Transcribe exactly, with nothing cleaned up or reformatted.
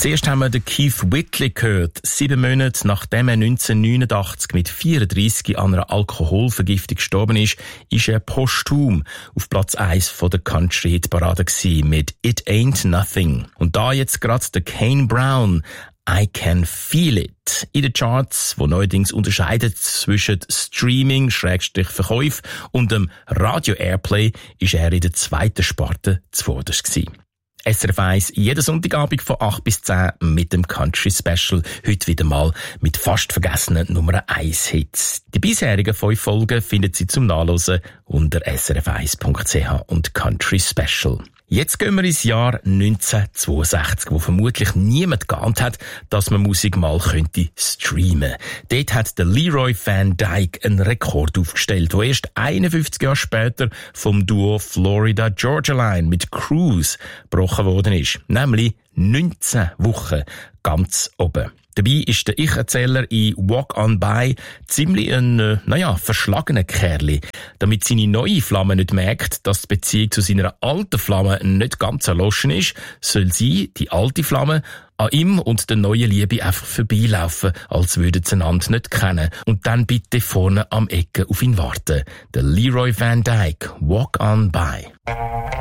Zuerst haben wir den Keith Whitley gehört. Sieben Monate nachdem er neunzehnhundertneunundachtzig mit vierunddreissig an einer Alkoholvergiftung gestorben ist, ist er posthum auf Platz eins von der Country-Hitparade gewesen mit It Ain't Nothing. Und da jetzt gerade der Kane Brown, I Can Feel It. In den Charts, wo neuerdings unterscheidet zwischen Streaming, Schrägstrich Verkäuf und dem Radio-Airplay, ist er in der zweiten Sparte zuvorderst gewesen. S R F eins jeden Sonntagabend von acht bis zehn mit dem Country Special. Heute wieder mal mit fast vergessenen Nummer eins Hits. Die bisherigen fünf Folgen finden Sie zum Nachlesen unter s r f eins punkt c h und Country Special. Jetzt gehen wir ins Jahr neunzehnhundertzweiundsechzig, wo vermutlich niemand geahnt hat, dass man Musik mal könnte streamen. Dort hat der Leroy Van Dyke einen Rekord aufgestellt, der erst einundfünfzig Jahre später vom Duo Florida Georgia Line mit Cruise gebrochen worden ist. Nämlich neunzehn Wochen ganz oben. Dabei ist der Ich-Erzähler in Walk On By ziemlich ein, äh, naja, verschlagener Kerl. Damit seine neue Flamme nicht merkt, dass die Beziehung zu seiner alten Flamme nicht ganz erloschen ist, soll sie, die alte Flamme, an ihm und der neuen Liebe einfach vorbeilaufen, als würden sie einander nicht kennen. Und dann bitte vorne am Ecke auf ihn warten. Der Leroy Van Dyke, Walk On By.